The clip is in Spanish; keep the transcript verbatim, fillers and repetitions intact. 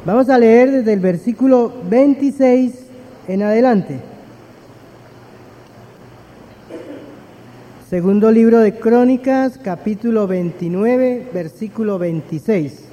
Vamos a leer desde el versículo veintiséis en adelante. Segundo libro de Crónicas, capítulo veintinueve, versículo veintiséis.